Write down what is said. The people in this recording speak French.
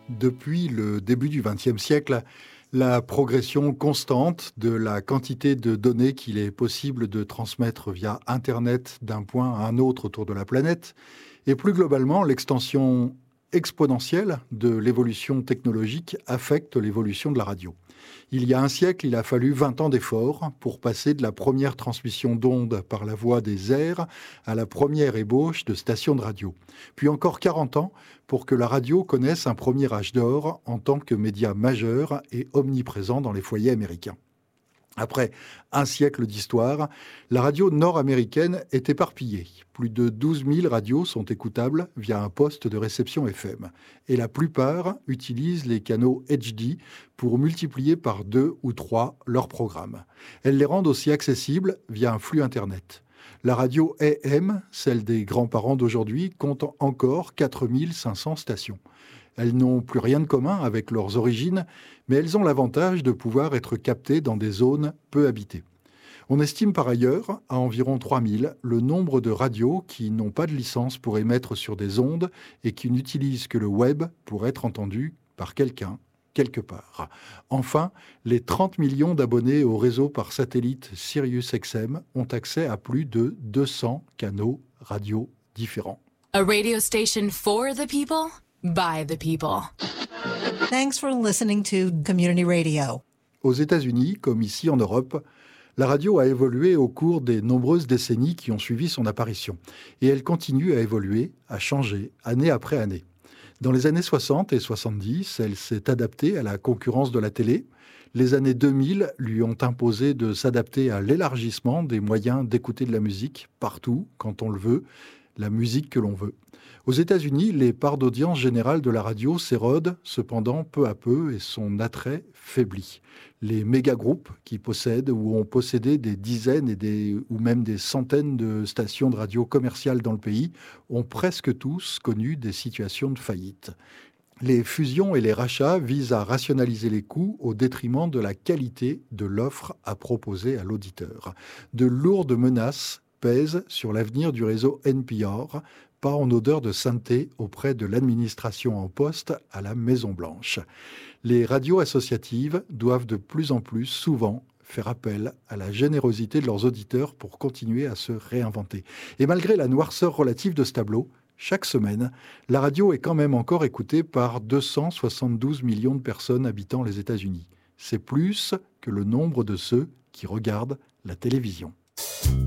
Depuis le début du XXe siècle, la progression constante de la quantité de données qu'il est possible de transmettre via Internet d'un point à un autre autour de la planète, et plus globalement l'extension exponentielle de l'évolution technologique affecte l'évolution de la radio. Il y a un siècle, il a fallu 20 ans d'efforts pour passer de la première transmission d'ondes par la voie des airs à la première ébauche de stations de radio. Puis encore 40 ans pour que la radio connaisse un premier âge d'or en tant que média majeur et omniprésent dans les foyers américains. Après un siècle d'histoire, la radio nord-américaine est éparpillée. Plus de 12 000 radios sont écoutables via un poste de réception FM. Et la plupart utilisent les canaux HD pour multiplier par 2 ou 3 leurs programmes. Elles les rendent aussi accessibles via un flux Internet. La radio AM, celle des grands-parents d'aujourd'hui, compte encore 4 500 stations. Elles n'ont plus rien de commun avec leurs origines, mais elles ont l'avantage de pouvoir être captées dans des zones peu habitées. On estime par ailleurs à environ 3000 le nombre de radios qui n'ont pas de licence pour émettre sur des ondes et qui n'utilisent que le web pour être entendues par quelqu'un, quelque part. Enfin, les 30 millions d'abonnés au réseau par satellite SiriusXM ont accès à plus de 200 canaux radio différents. A radio station for the people, by the people. Thanks for listening to Community Radio. Aux États-Unis, comme ici en Europe, la radio a évolué au cours des nombreuses décennies qui ont suivi son apparition. Et elle continue à évoluer, à changer, année après année. Dans les années 60 et 70, elle s'est adaptée à la concurrence de la télé. Les années 2000 lui ont imposé de s'adapter à l'élargissement des moyens d'écouter de la musique, partout, quand on le veut, la musique que l'on veut. Aux États-Unis, les parts d'audience générale de la radio s'érodent cependant peu à peu et son attrait faiblit. Les méga-groupes qui possèdent ou ont possédé des dizaines ou même des centaines de stations de radio commerciales dans le pays ont presque tous connu des situations de faillite. Les fusions et les rachats visent à rationaliser les coûts au détriment de la qualité de l'offre à proposer à l'auditeur. De lourdes menaces pèsent sur l'avenir du réseau NPR, pas en odeur de sainteté auprès de l'administration en poste à la Maison-Blanche. Les radios associatives doivent de plus en plus souvent faire appel à la générosité de leurs auditeurs pour continuer à se réinventer. Et malgré la noirceur relative de ce tableau, chaque semaine, la radio est quand même encore écoutée par 272 millions de personnes habitant les États-Unis. C'est plus que le nombre de ceux qui regardent la télévision.